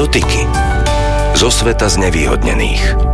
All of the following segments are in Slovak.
Dotyky zo sveta znevýhodnených.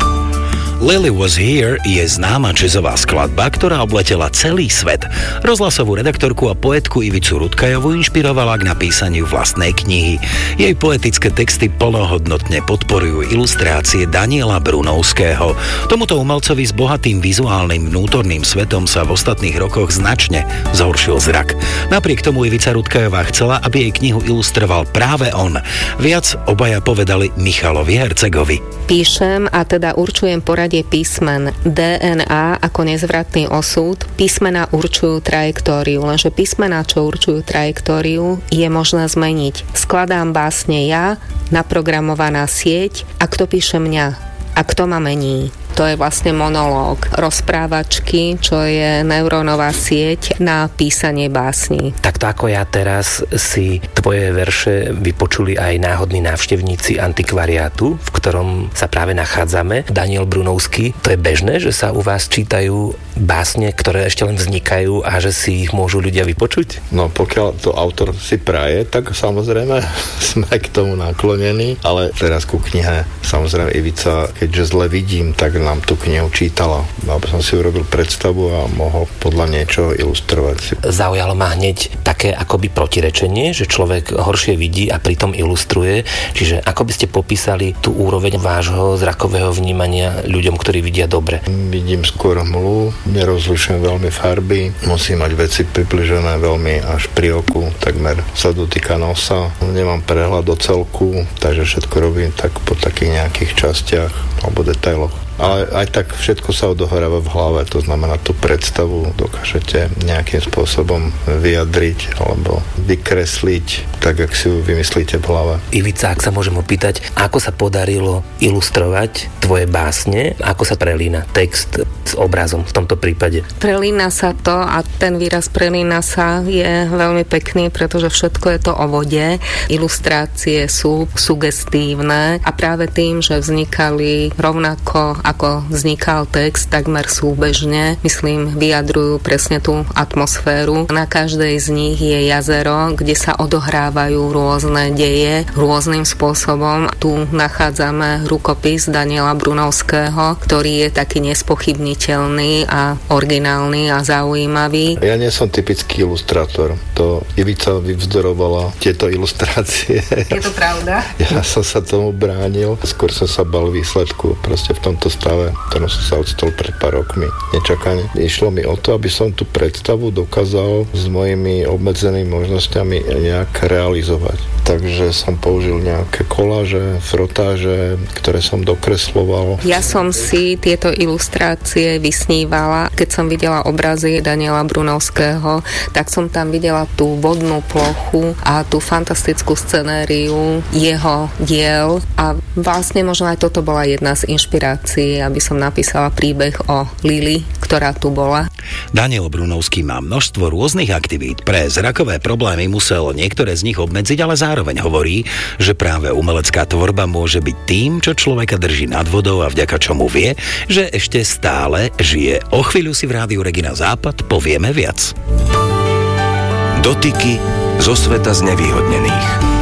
Lily Was Here je známa jazzová skladba, ktorá obletela celý svet. Rozhlasovú redaktorku a poetku Ivicu Rutkajovú inšpirovala k napísaniu vlastnej knihy. Jej poetické texty plnohodnotne podporujú ilustrácie Daniela Brunovského. Tomuto umelcovi s bohatým vizuálnym vnútorným svetom sa v ostatných rokoch značne zhoršil zrak. Napriek tomu Ivica Rutkajová chcela, aby jej knihu ilustroval práve on. Viac obaja povedali Michalovi Hercegovi. Píšem a teda určujem poradie písmen. DNA ako nezvratný osud. Písmená určujú trajektóriu, lenže písmená, čo určujú trajektóriu, je možné zmeniť. Skladám básne ja, naprogramovaná sieť, a kto píše mňa? A kto ma mení? To je vlastne monológ rozprávačky, čo je neurónová sieť na písanie básní. Takto ako ja teraz si tvoje verše vypočuli aj náhodní návštevníci antikvariátu, v ktorom sa práve nachádzame. Daniel Brunovský, to je bežné, že sa u vás čítajú básne, ktoré ešte len vznikajú a že si ich môžu ľudia vypočuť? No pokiaľ to autor si praje, tak samozrejme sme k tomu naklonení, ale teraz ku knihe, samozrejme Ivica, keďže zle vidím, tak nám tú knihu čítala, aby som si urobil predstavu a mohol podľa niečo ilustrovať. Zaujalo ma hneď také akoby protirečenie, že človek horšie vidí a pritom ilustruje. Čiže ako by ste popísali tú úroveň vášho zrakového vnímania ľuďom, ktorí vidia dobre? Vidím skôr hmlu, nerozlišujem veľmi farby, musím mať veci približené veľmi až pri oku, takmer sa dotýka nosa, nemám prehľad o celku, takže všetko robím tak po takých nejakých častiach alebo detailoch. Ale aj tak všetko sa odohráva v hlave, to znamená tú predstavu dokážete nejakým spôsobom vyjadriť alebo vykresliť tak, jak si ju vymyslíte v hlave. Ivica, ak sa môžem opýtať, ako sa podarilo ilustrovať tvoje básne, ako sa prelína text s obrazom v tomto prípade? Prelína sa to a ten výraz prelína sa je veľmi pekný, pretože všetko je to o vode. Ilustrácie sú sugestívne a práve tým, že vznikali rovnako ako vznikal text, takmer súbežne, myslím, vyjadrujú presne tú atmosféru. Na každej z nich je jazero, kde sa odohrávajú rôzne deje rôznym spôsobom. Tu nachádzame rukopis Daniela Brunovského, ktorý je taký nespochybniteľný a originálny a zaujímavý. Ja nie som typický ilustrátor. To Ivica vyvzdorovala tieto ilustrácie. Je to pravda? Ja som sa tomu bránil. Skôr som sa bal výsledku. Proste v tomto stave, ktorom som sa odstol pred pár rokmi. Nečakane. Išlo mi o to, aby som tú predstavu dokázal s mojimi obmedzenými možnosťami nejak realizovať. Takže som použil nejaké koláže, frotáže, ktoré som dokresloval. Ja som si tieto ilustrácie vysnívala. Keď som videla obrazy Daniela Brunovského, tak som tam videla tú vodnú plochu a tú fantastickú scenériu jeho diel a vlastne možno aj toto bola jedna z inšpirácií, aby som napísala príbeh o Lily, ktorá tu bola. Daniel Brunovský má množstvo rôznych aktivít. Pre zrakové problémy musel niektoré z nich obmedziť, ale zároveň hovorí, že práve umelecká tvorba môže byť tým, čo človeka drží nad vodou a vďaka čomu vie, že ešte stále žije. O chvíľu si v rádiu Regina Západ povieme viac. Dotyky zo sveta znevýhodnených.